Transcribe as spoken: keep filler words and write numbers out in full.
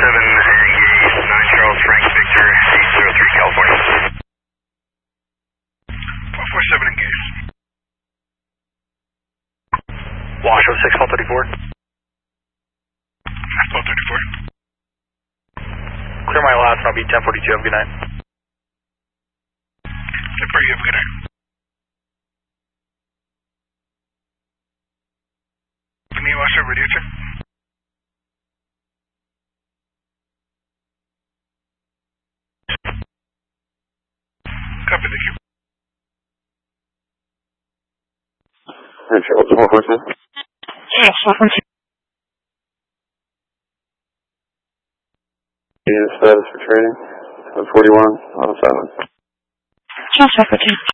seven engaged, nine Charles Frank Victor, eight zero three California. four four seven engaged. Wash oh six, call thirty-four. Call thirty-four. Clear my last and I'll be ten forty-two, have a good night. ten forty, have a good night. Can you watch over radio, sir? Copy, thank you. Hey, Charles, four four seven. Yes, four four seven. Status for trading, seven forty-one, oh seven. Charles, four four seven.